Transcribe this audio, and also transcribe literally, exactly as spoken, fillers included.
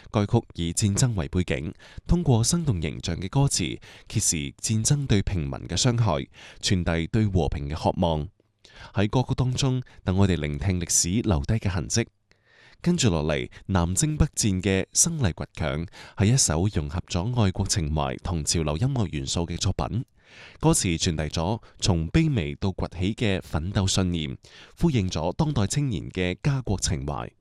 該曲以戰爭為背景，通過生動形象嘅歌詞，揭示戰爭對平民嘅傷害，傳遞對和平嘅渴望。喺歌曲當中，等我哋聆聽歷史留低嘅痕跡。跟住落嚟，南征北戰嘅生嚟倔強係一首融合咗愛國情懷同潮流音樂元素嘅作品。歌詞傳遞咗從卑微到崛起嘅奮鬥信念，呼應咗當代青年嘅家國情懷。